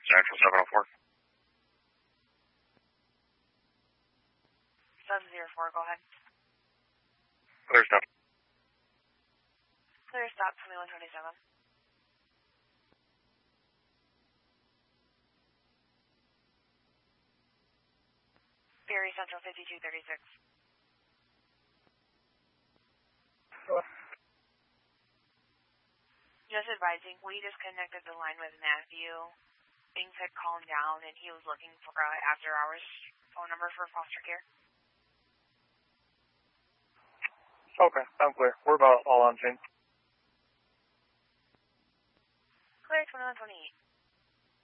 Central 704. 704, go ahead. Clear stop. Clear stop, 2127. Berry Central 5236. Just advising, we disconnected the line with Matthew. Things had calmed down and he was looking for after hours phone number for foster care. Okay, I'm clear. We're about all on scene. Clear 2128.